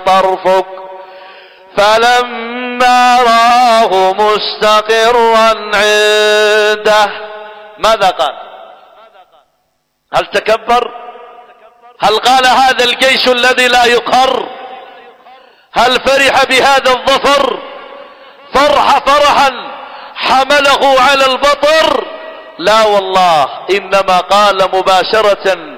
طرفك. فلما راه مستقرا عنده ماذا قال؟ هل تكبر؟ هل قال هذا الجيش الذي لا يقهر؟ هل فرح بهذا الظفر فرحا حمله على البطر؟ لا والله، إنما قال مباشرة